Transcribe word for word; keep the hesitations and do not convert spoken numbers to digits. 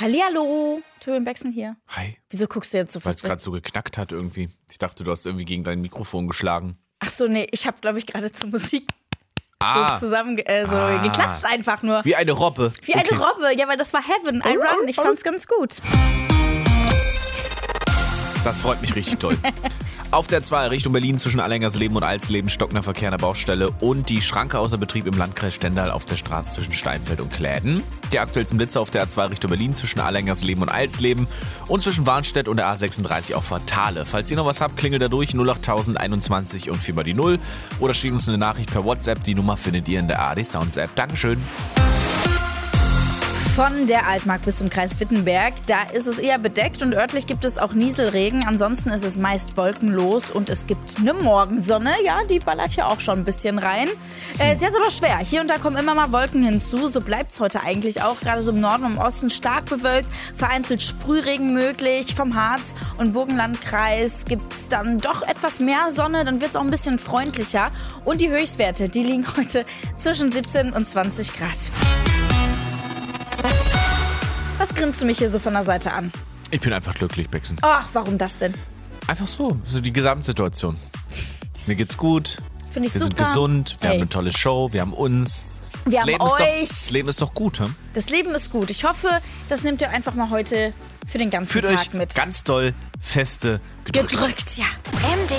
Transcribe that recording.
Hallihallo, Tobian Bexen hier. Hi. Wieso guckst du jetzt so Weil es verrückt? gerade so geknackt hat irgendwie. Ich dachte, du hast irgendwie gegen dein Mikrofon geschlagen. Ach so, nee, ich habe, glaube ich, gerade zur Musik Ah, so zusammen äh, so Ah. geklatscht einfach nur. wie eine Robbe. Wie eine Okay. Robbe. Ja, weil das war Heaven, I Run. Ich fand's ganz gut. Das freut mich richtig toll. Auf der zwei Richtung Berlin zwischen Allengersleben und Alsleben stockender Verkehr an der Baustelle und die Schranke außer Betrieb im Landkreis Stendal auf der Straße zwischen Steinfeld und Kläden. Die aktuellsten Blitze auf der A zwei Richtung Berlin zwischen Allengersleben und Alsleben und zwischen Warnstedt und der A sechsunddreißig auf Fatale. Falls ihr noch was habt, klingelt da durch null acht null null einundzwanzig und vier mal die null oder schreibt uns eine Nachricht per WhatsApp. Die Nummer findet ihr in der A R D Sounds App. Dankeschön. Von der Altmark bis zum Kreis Wittenberg, da ist es eher bedeckt und örtlich gibt es auch Nieselregen. Ansonsten ist es meist wolkenlos und es gibt eine Morgensonne. Ja, die ballert hier auch schon ein bisschen rein. Äh, sie hat aber schwer. Hier und da kommen immer mal Wolken hinzu. So bleibt es heute eigentlich auch. Gerade so im Norden und im Osten stark bewölkt. Vereinzelt Sprühregen möglich. Vom Harz- und Burgenlandkreis gibt es dann doch etwas mehr Sonne. Dann wird es auch ein bisschen freundlicher. Und die Höchstwerte, die liegen heute zwischen siebzehn und zwanzig Grad. Was grinst du mich hier so von der Seite an? Ich bin einfach glücklich, Bexen. Ach, warum das denn? Einfach so, so die Gesamtsituation. Mir geht's gut. Finde ich Wir super. sind gesund, wir Ey. haben eine tolle Show, wir haben uns. Wir das haben Leben ist doch, euch. das Leben ist doch gut, hm? Das Leben ist gut. Ich hoffe, das nehmt ihr einfach mal heute für den ganzen Fühlt Tag euch mit. ganz doll feste gedrückt. Gedrückt, ja. M D